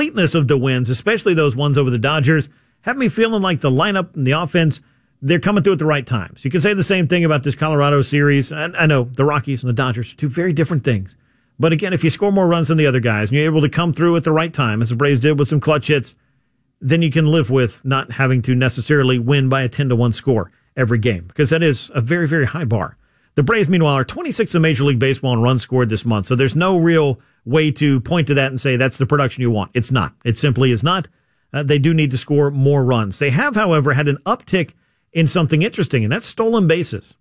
completeness of the wins, especially those ones over the Dodgers, have me feeling like the lineup and the offense, they're coming through at the right times. You can say the same thing about this Colorado series. I know the Rockies and the Dodgers are two very different things. But again, if you score more runs than the other guys and you're able to come through at the right time, as the Braves did with some clutch hits, then you can live with not having to necessarily win by a 10-1 score every game, because that is a very, very high bar. The Braves, meanwhile, are 26th in Major League Baseball in runs scored this month, so there's no real way to point to that and say that's the production you want. It's not. It simply is not. They do need to score more runs. They have, however, had an uptick in something interesting, and that's stolen bases.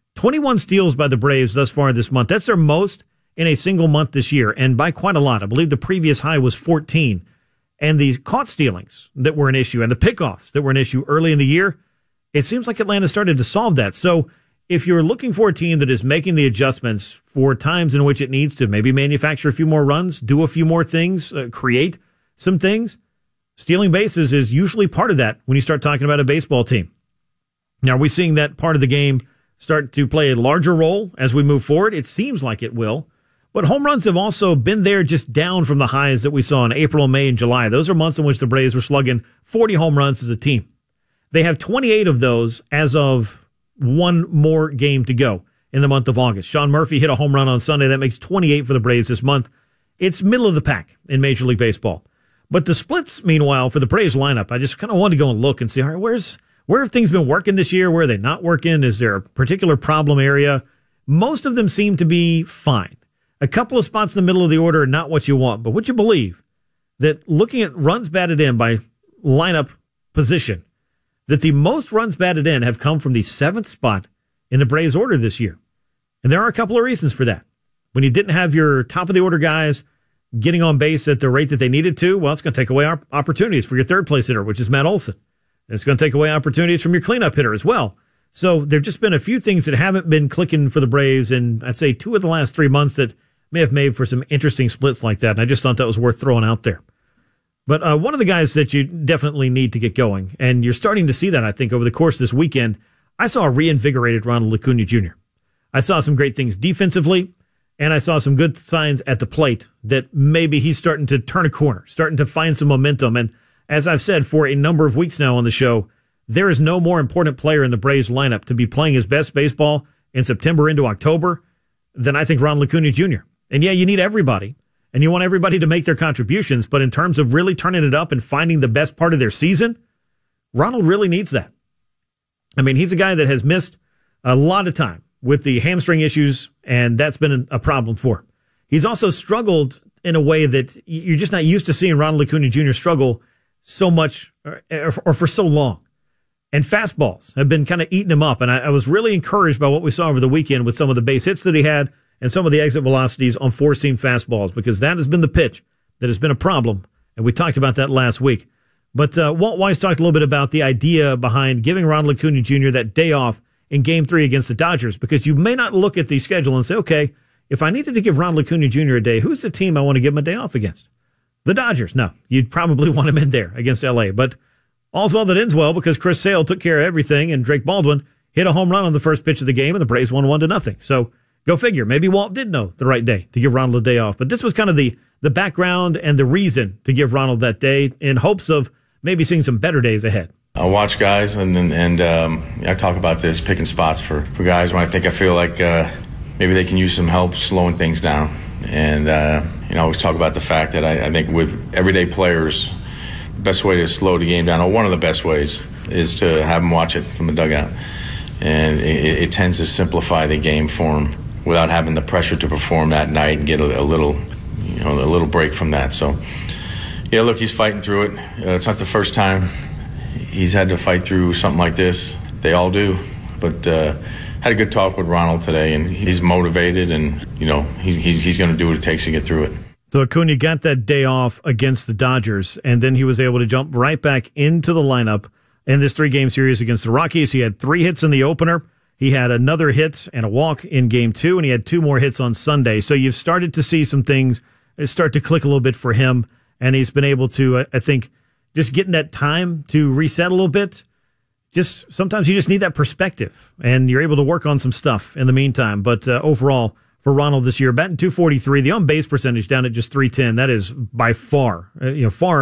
21 steals by the Braves thus far this month. That's their most in a single month this year, and by quite a lot. I believe the previous high was 14. And the caught stealings that were an issue and the pickoffs that were an issue early in the year, it seems like Atlanta started to solve that. So if you're looking for a team that is making the adjustments for times in which it needs to maybe manufacture a few more runs, do a few more things, create some things, stealing bases is usually part of that when you start talking about a baseball team. Now, are we seeing that part of the game start to play a larger role as we move forward? It seems like it will. But home runs have also been there, just down from the highs that we saw in April, May, and July. Those are months in which the Braves were slugging 40 home runs as a team. They have 28 of those as of one more game to go in the month of August. Sean Murphy hit a home run on Sunday. That makes 28 for the Braves this month. It's middle of the pack in Major League Baseball. But the splits, meanwhile, for the Braves lineup, I just kind of wanted to go and look and see, all right, where have things been working this year? Where are they not working? Is there a particular problem area? Most of them seem to be fine. A couple of spots in the middle of the order are not what you want. But would you believe that looking at runs batted in by lineup position, that the most runs batted in have come from the 7th spot in the Braves order this year? And there are a couple of reasons for that. When you didn't have your top of the order guys getting on base at the rate that they needed to, well, it's going to take away opportunities for your third place hitter, which is Matt Olson. And it's going to take away opportunities from your cleanup hitter as well. So there have just been a few things that haven't been clicking for the Braves in, I'd say, 2 of the last 3 months that may have made for some interesting splits like that. And I just thought that was worth throwing out there. But one of the guys that you definitely need to get going, and you're starting to see that, I think, over the course of this weekend, I saw a reinvigorated Ronald Acuna Jr. I saw some great things defensively, and I saw some good signs at the plate that maybe he's starting to turn a corner, starting to find some momentum. And as I've said for a number of weeks now on the show, there is no more important player in the Braves lineup to be playing his best baseball in September into October than I think Ronald Acuna Jr. And yeah, you need everybody, and you want everybody to make their contributions, but in terms of really turning it up and finding the best part of their season, Ronald really needs that. I mean, he's a guy that has missed a lot of time with the hamstring issues, and that's been a problem for him. He's also struggled in a way that you're just not used to seeing Ronald Acuna Jr. struggle so much or for so long. And fastballs have been kind of eating him up, and I was really encouraged by what we saw over the weekend with some of the base hits that he had and some of the exit velocities on four-seam fastballs, because that has been the pitch that has been a problem, and we talked about that last week. But Walt Weiss talked a little bit about the idea behind giving Ronald Acuna Jr. that day off in Game 3 against the Dodgers, because you may not look at the schedule and say, okay, if I needed to give Ronald Acuna Jr. a day, who's the team I want to give him a day off against? The Dodgers. No, you'd probably want him in there against L.A., but all's well that ends well, because Chris Sale took care of everything, and Drake Baldwin hit a home run on the first pitch of the game, and the Braves won 1-0. So go figure. Maybe Walt did know the right day to give Ronald a day off. But this was kind of the background and the reason to give Ronald that day, in hopes of maybe seeing some better days ahead. I watch guys, and I talk about this, picking spots for guys when I feel like maybe they can use some help slowing things down. And I always talk about the fact that I think with everyday players, the best way to slow the game down, or one of the best ways, is to have them watch it from the dugout. And it tends to simplify the game for them without having the pressure to perform that night and get a little break from that. So, yeah, look, he's fighting through it. It's not the first time he's had to fight through something like this. They all do. But had a good talk with Ronald today, and he's motivated, and he's going to do what it takes to get through it. So Acuna got that day off against the Dodgers, and then he was able to jump right back into the lineup in this 3-game series against the Rockies. He had 3 hits in the opener. He had another hit and a walk in Game 2, and he had 2 more hits on Sunday. So you've started to see some things start to click a little bit for him, and he's been able to, I think, just getting that time to reset a little bit. Just sometimes you just need that perspective, and you're able to work on some stuff in the meantime. But overall, for Ronald this year, batting .243, the on-base percentage down at just .310. That is by far, far